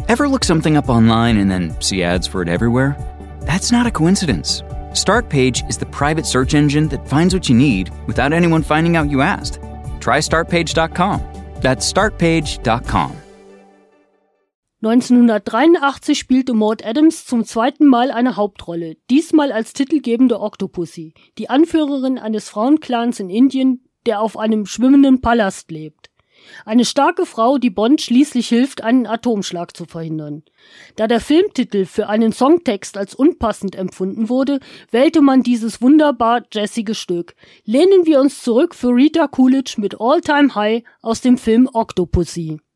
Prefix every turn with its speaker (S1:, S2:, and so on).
S1: Ever look something up online and then see ads for it everywhere? That's not a coincidence. Startpage is the private search engine that finds what you need without anyone finding out you asked. Try startpage.com. That's startpage.com.
S2: 1983 spielte Maud Adams zum zweiten Mal eine Hauptrolle, diesmal als titelgebende Octopussy, die Anführerin eines Frauenclans in Indien, der auf einem schwimmenden Palast lebt. Eine starke Frau, die Bond schließlich hilft, einen Atomschlag zu verhindern. Da der Filmtitel für einen Songtext als unpassend empfunden wurde, wählte man dieses wunderbar jazzige Stück. Lehnen wir uns zurück für Rita Coolidge mit All Time High aus dem Film Octopussy.